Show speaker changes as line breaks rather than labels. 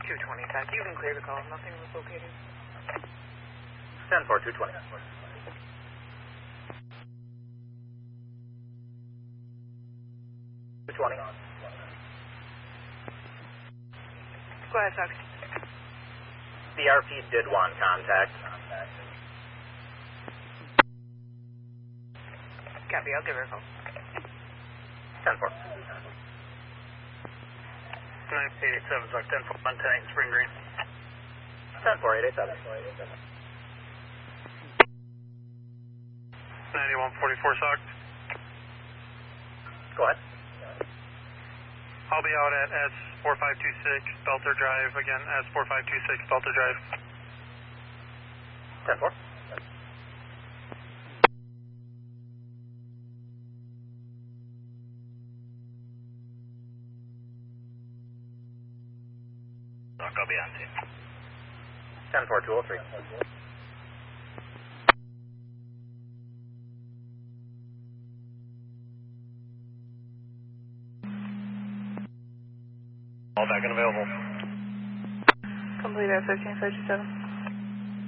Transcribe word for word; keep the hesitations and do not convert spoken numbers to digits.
two twenty, Tech. You can clear the call. Nothing was located.
ten four, two twenty. two twenty.
Go ahead, Tech.
C R P did want contact.
Copy. I'll give her a call.
ten four.
nine eight eight seven, Zuck, ten four, one ten eight, Spring Green.
ten four, eight eight seven.
ninety-one forty-four, Zuck.
Go ahead.
I'll be out at S four five two six, Belter Drive. Again, S four five two six, Belter Drive.
ten four.
Zuck, I'll be on to you.
ten four, two oh three.
All back and available.
Complete at fifteen fifty-seven.